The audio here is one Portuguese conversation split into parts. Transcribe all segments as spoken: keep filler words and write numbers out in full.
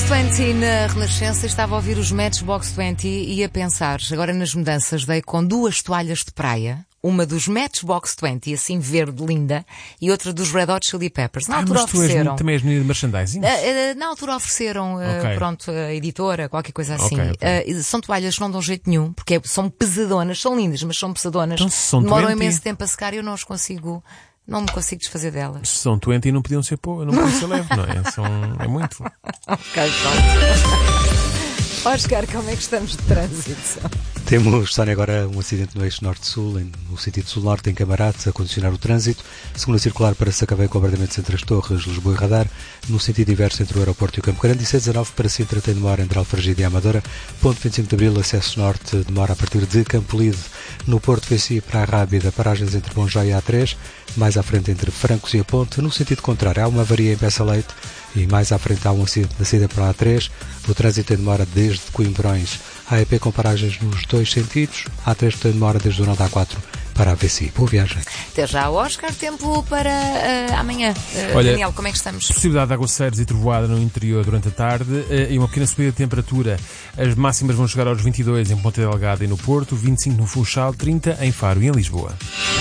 vinte na Renascença, estava a ouvir os Matchbox vinte e a pensar, agora nas mudanças dei com duas toalhas de praia, uma dos Matchbox vinte, assim verde, linda, e outra dos Red Hot Chili Peppers. Na ah, altura mas tu és, ofereceram. também és menino de merchandising? Uh, uh, na altura ofereceram, uh, Ok. pronto, a editora, qualquer coisa assim. Ok, ok. Uh, são toalhas que não dão jeito nenhum, porque é- são pesadonas, são lindas, mas são pesadonas. Então, se são Demoram vinte imenso tempo a secar e eu não os consigo, não me consigo desfazer delas. Se são vinte e não podiam ser pô, não podiam ser leve, não é? São, é muito. Ok, pronto. Oscar, como é que estamos de trânsito? Temos, Sónia, agora um acidente no eixo norte-sul, em- no sentido sul-norte, em Camarate, a condicionar o trânsito. Segunda circular para Sacavém, com abrandamentos entre as Torres, Lisboa e Radar. No sentido inverso entre o aeroporto e o Campo Grande. E seiscentos e dezanove para Sintra, tem demora entre Alfragide e Amadora. Ponto vinte e cinco de Abril, acesso norte, demora a partir de Campo Lido. No Porto Vencia para a Rábida, paragens entre Bom Joia e A três. Mais à frente entre Francos e a Ponte. No sentido contrário, há uma avaria em Peça Leite. E mais à frente há um acidente na saída para a A três. O trânsito tem demora desde Coimbrões à E P, com paragens nos dois sentidos. A três tem demora desde o Norte A quatro para a V C I. Boa viagem. Até já, Oscar, tempo para uh, amanhã. Uh, Olha, Daniel, como é que estamos? Possibilidade de aguaceiros e trovoada no interior durante a tarde eh, e uma pequena subida de temperatura. As máximas vão chegar aos vinte e dois em Ponta Delgada e no Porto, vinte e cinco no Funchal, trinta em Faro e em Lisboa.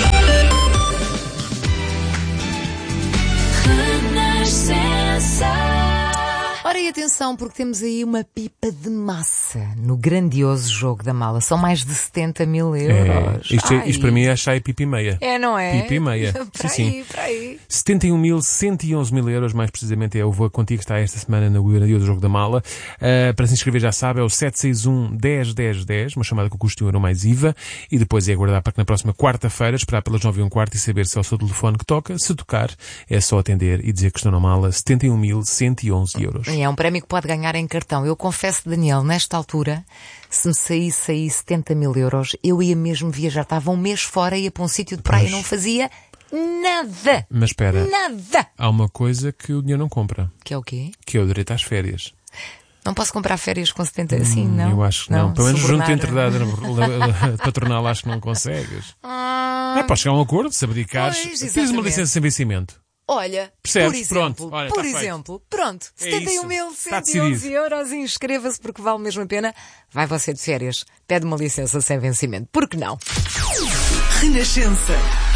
Ora, e atenção, porque temos aí uma pipa de massa no grandioso jogo da mala. São mais de setenta mil É, euros. isto, é- Ai. isto para mim é chá e pipi meia. É, não é? Pipa e meia. Para Sim, aí, sim. para aí. setenta e um mil cento e onze mil euros, mais precisamente, é o Voa Contigo que está esta semana no grandioso jogo da mala. Uh, para se inscrever, já sabe, é o sete seis um, dez, dez, dez, uma chamada com custo de um euro mais I V A, e depois é aguardar para que na próxima quarta-feira, esperar pelas nove e um quarto e saber se é o seu telefone que toca. Se tocar, é só atender e dizer que estou na mala. setenta e um mil cento e onze euros. É um prémio que pode ganhar em cartão. Eu confesso, Daniel, nesta altura, se me saísse aí setenta mil euros, eu ia mesmo viajar. Estava um mês fora, ia para um sítio de praia e Pois. não fazia nada. Mas espera, Nada. há uma coisa que o dinheiro não compra, Que é o quê? que é o direito às férias. Não posso comprar férias com setenta? Assim, Hum, não? Eu acho que não. Pelo menos junto subornar. entre idade patronal acho que não consegues. Ah, É, podes chegar a um acordo, se abdicares. Pois, Tens uma exatamente. licença sem vencimento. olha, Percebes? por exemplo, Pronto, olha, por tá feito. exemplo, pronto, É setenta e um isso. mil Está cento e onze decidido. euros, inscreva-se porque vale mesmo a pena. Vai você de férias, pede uma licença sem vencimento. Por que não? Renascença.